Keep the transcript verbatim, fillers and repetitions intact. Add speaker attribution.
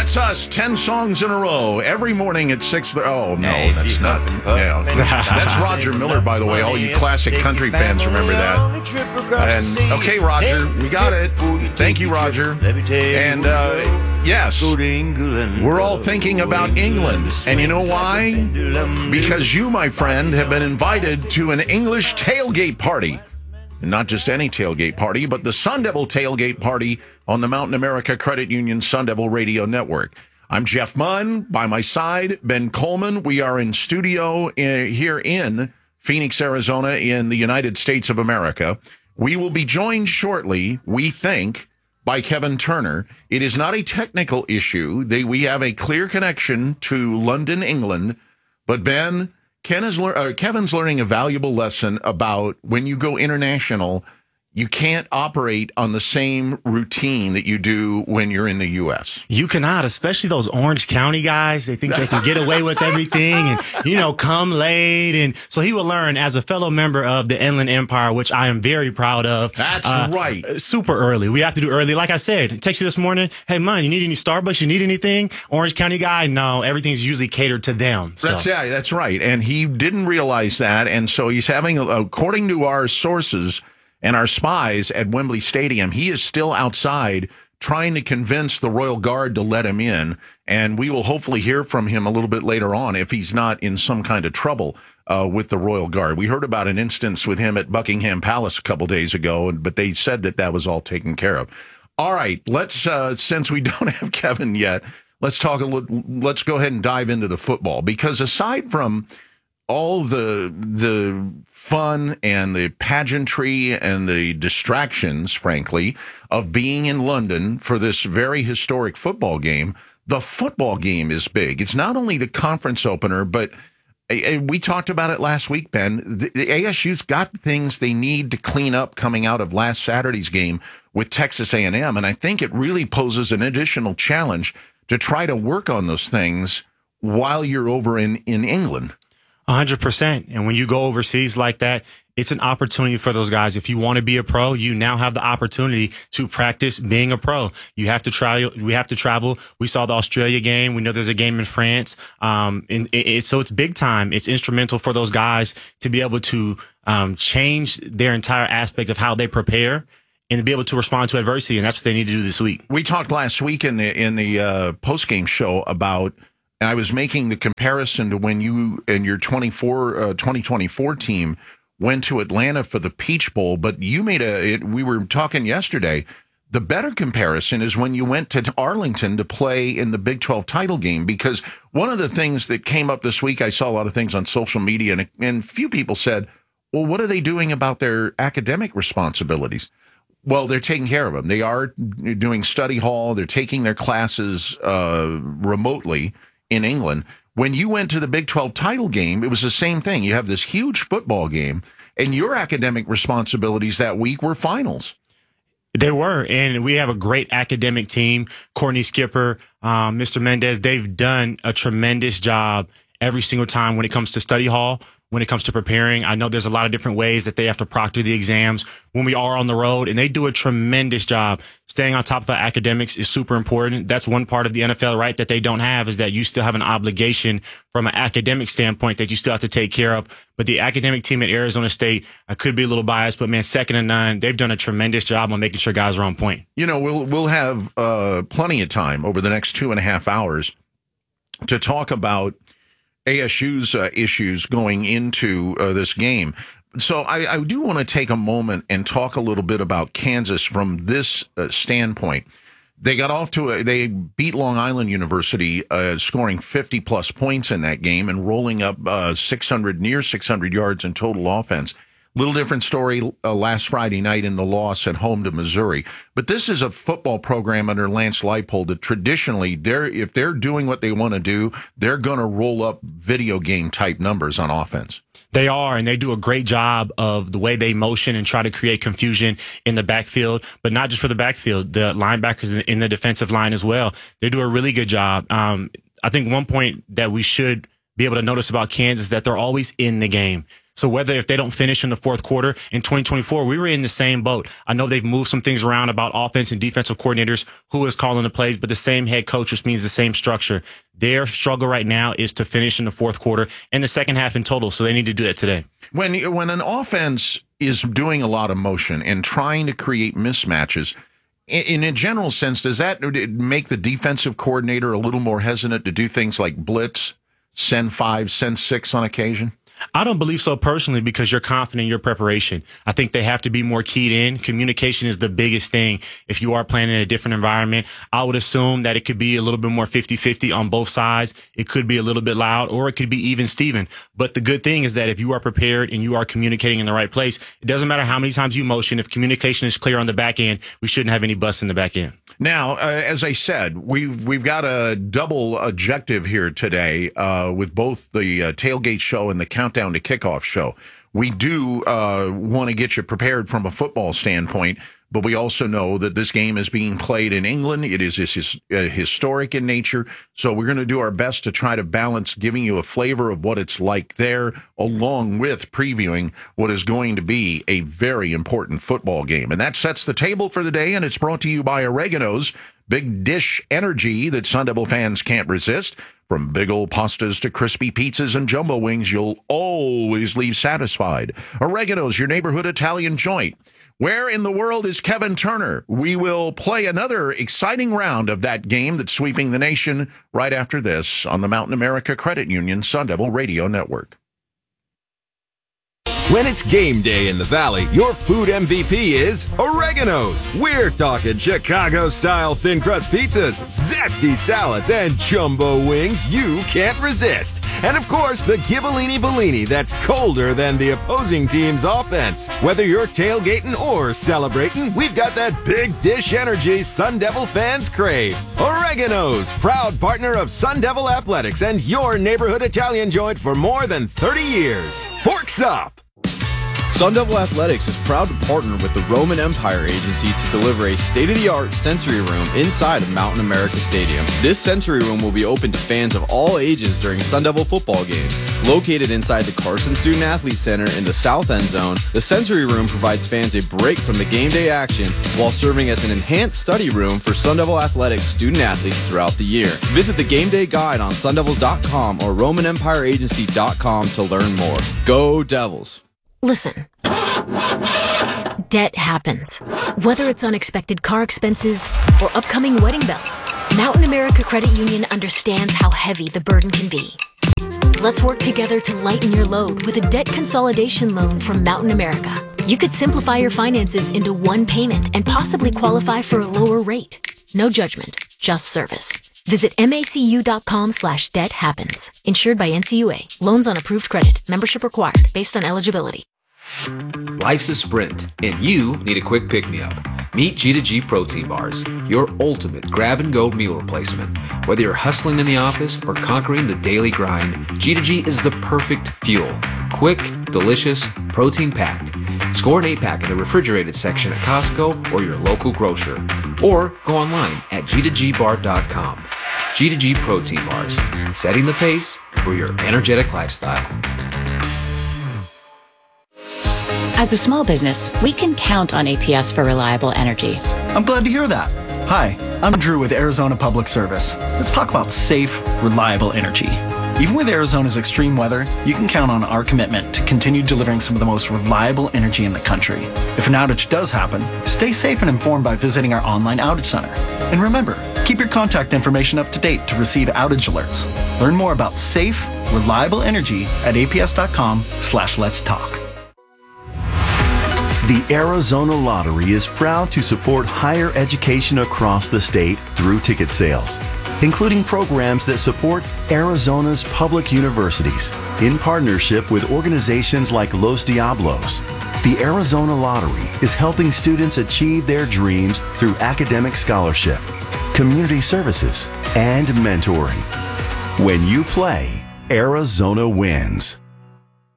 Speaker 1: That's us. Ten songs in a row every morning at six. Oh, no, that's not. Yeah. That's Roger Miller, by the way. All you classic country fans remember that. And, okay, Roger, we got it. Thank you, Roger. And, uh, yes, we're all thinking about England. And you know why? Because you, my friend, have been invited to an English tailgate party. And not just any tailgate party, but the Sun Devil tailgate party on the Mountain America Credit Union Sun Devil Radio Network. I'm Jeff Munn. By my side, Ben Coleman. We are in studio in, here in Phoenix, Arizona, in the United States of America. We will be joined shortly, we think, by Kevin Turner. It is not a technical issue. They, we have a clear connection to London, England. But Ben, Ken is lear- uh, Kevin's learning a valuable lesson about when you go international, you can't operate on the same routine that you do when you're in the U S.
Speaker 2: You cannot, especially those Orange County guys. They think they can get away with everything and, you know, come late. And so he will learn as a fellow member of the Inland Empire, which I am very proud of.
Speaker 1: That's
Speaker 2: uh,
Speaker 1: right.
Speaker 2: Super early. We have to do early. Like I said, text you this morning. Hey, man, you need any Starbucks? You need anything? Orange County guy? No, everything's usually catered to them. So.
Speaker 1: That's, yeah, that's right. And he didn't realize that. And so he's having, according to our sources, and our spies at Wembley Stadium, he is still outside trying to convince the Royal Guard to let him in. And we will hopefully hear from him a little bit later on if he's not in some kind of trouble uh, with the Royal Guard. We heard about an instance with him at Buckingham Palace a couple days ago, but they said that that was all taken care of. All right, let's, uh, since we don't have Kevin yet, let's talk a little, let's go ahead and dive into the football. Because aside from all the the fun and the pageantry and the distractions, frankly, of being in London for this very historic football game, the football game is big. It's not only the conference opener, but uh, we talked about it last week, Ben. The, the A S U's got things they need to clean up coming out of last Saturday's game with Texas A and M, and I think it really poses an additional challenge to try to work on those things while you're over in, in England.
Speaker 2: one hundred percent. And when you go overseas like that, it's an opportunity for those guys. If you want to be a pro, you now have the opportunity to practice being a pro. You have to try. We have to travel. We saw the Australia game. We know there's a game in France. Um, and it, it, so it's big time. It's instrumental for those guys to be able to um, change their entire aspect of how they prepare and to be able to respond to adversity. And that's what they need to do this week.
Speaker 1: We talked last week in the in the uh, post-game show about. And I was making the comparison to when you and your twenty-four, uh, twenty twenty-four team went to Atlanta for the Peach Bowl, but you made a, it, we were talking yesterday, the better comparison is when you went to Arlington to play in the Big twelve title game, because one of the things that came up this week, I saw a lot of things on social media, and, and few people said, well, what are they doing about their academic responsibilities? Well, they're taking care of them. They are doing study hall. They're taking their classes uh, remotely in England. When you went to the Big twelve title game, it was the same thing. You have this huge football game, and your academic responsibilities that week were finals.
Speaker 2: They were, and we have a great academic team. Courtney Skipper, um, Mister Mendez, they've done a tremendous job every single time when it comes to study hall, when it comes to preparing. I know there's a lot of different ways that they have to proctor the exams when we are on the road, and they do a tremendous job. Staying on top of our academics is super important. That's one part of the N F L, right, that they don't have, is that you still have an obligation from an academic standpoint that you still have to take care of. But the academic team at Arizona State, I could be a little biased, but man, second and nine, they've done a tremendous job on making sure guys are on point.
Speaker 1: You know, we'll we'll have uh, plenty of time over the next two and a half hours to talk about A S U's uh, issues going into uh, this game. So I, I do want to take a moment and talk a little bit about Kansas from this uh, standpoint. They got off to a, they beat Long Island University, uh, scoring fifty plus points in that game and rolling up uh, six hundred, near six hundred yards in total offense. Little different story uh, last Friday night in the loss at home to Missouri. But this is a football program under Lance Leipold that traditionally, they're if they're doing what they want to do, they're going to roll up video game type numbers on offense.
Speaker 2: They are, and they do a great job of the way they motion and try to create confusion in the backfield, but not just for the backfield, the linebackers in the defensive line as well. They do a really good job. Um, I think one point that we should be able to notice about Kansas is that they're always in the game. So whether if they don't finish in the fourth quarter in twenty twenty-four, we were in the same boat. I know they've moved some things around about offense and defensive coordinators, who is calling the plays, but the same head coach, which means the same structure. Their struggle right now is to finish in the fourth quarter and the second half in total. So they need to do that today.
Speaker 1: When when an offense is doing a lot of motion and trying to create mismatches, in a general sense, does that make the defensive coordinator a little more hesitant to do things like blitz, send five, send six on occasion?
Speaker 2: I don't believe so personally, because you're confident in your preparation. I think they have to be more keyed in. Communication is the biggest thing. If you are playing in a different environment, I would assume that it could be a little bit more fifty-fifty on both sides. It could be a little bit loud, or it could be even Steven. But the good thing is that if you are prepared and you are communicating in the right place, it doesn't matter how many times you motion. If communication is clear on the back end, we shouldn't have any busts in the back end.
Speaker 1: Now, uh, as I said, we've we've got a double objective here today uh, with both the uh, tailgate show and the countdown to kickoff show. We do uh, want to get you prepared from a football standpoint, but we also know that this game is being played in England. It is, is uh, historic in nature, so we're going to do our best to try to balance giving you a flavor of what it's like there, along with previewing what is going to be a very important football game. And that sets the table for the day, and it's brought to you by Oregano's Big Dish Energy that Sun Devil fans can't resist. From big old pastas to crispy pizzas and jumbo wings, you'll always leave satisfied. Oregano's, your neighborhood Italian joint. Where in the world is Kevin Turner? We will play another exciting round of that game that's sweeping the nation right after this on the Mountain America Credit Union Sun Devil Radio Network.
Speaker 3: When it's game day in the Valley, your food M V P is Oregano's. We're talking Chicago-style thin crust pizzas, zesty salads, and jumbo wings you can't resist. And of course, the Ghibellini Bellini that's colder than the opposing team's offense. Whether you're tailgating or celebrating, we've got that big dish energy Sun Devil fans crave. Oregano's, proud partner of Sun Devil Athletics and your neighborhood Italian joint for more than thirty years. Forks up!
Speaker 4: Sun Devil Athletics is proud to partner with the Roman Empire Agency to deliver a state-of-the-art sensory room inside of Mountain America Stadium. This sensory room will be open to fans of all ages during Sun Devil football games. Located inside the Carson Student Athlete Center in the south end zone, the sensory room provides fans a break from the game day action while serving as an enhanced study room for Sun Devil Athletics student athletes throughout the year. Visit the game day guide on sun devils dot com or roman empire agency dot com to learn more. Go Devils!
Speaker 5: Listen, debt happens. Whether it's unexpected car expenses or upcoming wedding bells, Mountain America Credit Union understands how heavy the burden can be. Let's work together to lighten your load with a debt consolidation loan from Mountain America. You could simplify your finances into one payment and possibly qualify for a lower rate. No judgment, just service. Visit macu.com slash debt happens. Insured by N C U A. Loans on approved credit. Membership required based on eligibility.
Speaker 6: Life's a sprint, and you need a quick pick-me-up. Meet G two G Protein Bars, your ultimate grab-and-go meal replacement. Whether you're hustling in the office or conquering the daily grind, G two G is the perfect fuel. Quick, delicious, protein-packed. Score an eight-pack in the refrigerated section at Costco or your local grocer. Or go online at g two g bar dot com. G two G Protein Bars, setting the pace for your energetic lifestyle.
Speaker 7: As a small business, we can count on A P S for reliable energy.
Speaker 8: I'm glad to hear that. Hi, I'm Drew with Arizona Public Service. Let's talk about safe, reliable energy. Even with Arizona's extreme weather, you can count on our commitment to continue delivering some of the most reliable energy in the country. If an outage does happen, stay safe and informed by visiting our online outage center. And remember, keep your contact information up to date to receive outage alerts. Learn more about safe, reliable energy at A P S dot com slash let's talk.
Speaker 9: The Arizona Lottery is proud to support higher education across the state through ticket sales, including programs that support Arizona's public universities in partnership with organizations like Los Diablos. The Arizona Lottery is helping students achieve their dreams through academic scholarship, community services, and mentoring. When you play, Arizona wins.